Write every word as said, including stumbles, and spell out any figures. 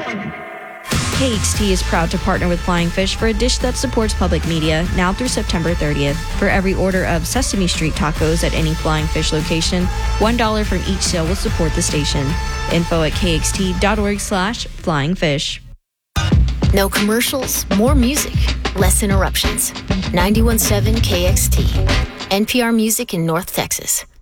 K X T is proud to partner with Flying Fish for a dish that supports public media now through September thirtieth. For every order of Sesame Street tacos at any Flying Fish location, one dollar from each sale will support the station. Info at kxt.org slash flying fish. No commercials, more music, less interruptions. ninety-one point seven K X T, N P R Music in North Texas.